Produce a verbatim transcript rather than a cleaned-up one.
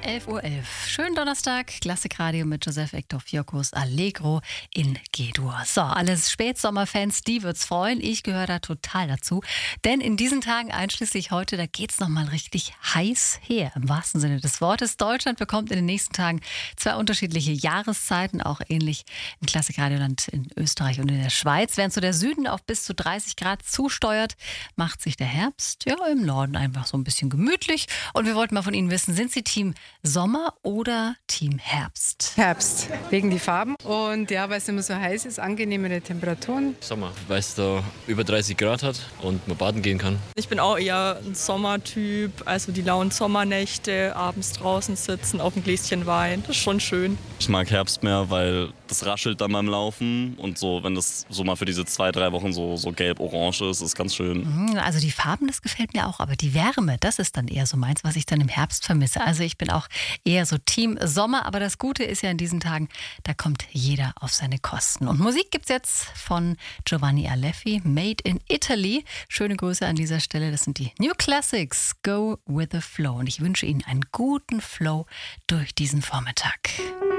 elf Uhr elf. Schönen Donnerstag, Klassikradio mit Joseph Hector Fiocos Allegro in G-Dur. So, alle Spätsommerfans, die wird's freuen. Ich gehöre da total dazu. Denn in diesen Tagen, einschließlich heute, da geht's nochmal richtig heiß her, im wahrsten Sinne des Wortes. Deutschland bekommt in den nächsten Tagen zwei unterschiedliche Jahreszeiten, auch ähnlich im Klassikradioland in Österreich und in der Schweiz. Während so der Süden auf bis zu dreißig Grad zusteuert, macht sich der Herbst ja im Norden einfach so ein bisschen gemütlich. Und wir wollten mal von Ihnen wissen, sind Sie Team Sommer oder Team Herbst? Herbst, wegen die Farben und ja, weil es immer so heiß ist, angenehmere Temperaturen. Sommer, weil es da über dreißig Grad hat und man baden gehen kann. Ich bin auch eher ein Sommertyp, also die lauen Sommernächte, abends draußen sitzen, auf ein Gläschen Wein, das ist schon schön. Ich mag Herbst mehr, weil das raschelt dann beim Laufen und so, wenn das so mal für diese zwei, drei Wochen so, so gelb-orange ist, ist ganz schön. Also die Farben, das gefällt mir auch, aber die Wärme, das ist dann eher so meins, was ich dann im Herbst vermisse. Also ich bin auch eher so Team Sommer, aber das Gute ist ja in diesen Tagen, da kommt jeder auf seine Kosten. Und Musik gibt's jetzt von Giovanni Aleffi, Made in Italy. Schöne Grüße an dieser Stelle, das sind die New Classics, Go with the Flow. Und ich wünsche Ihnen einen guten Flow durch diesen Vormittag.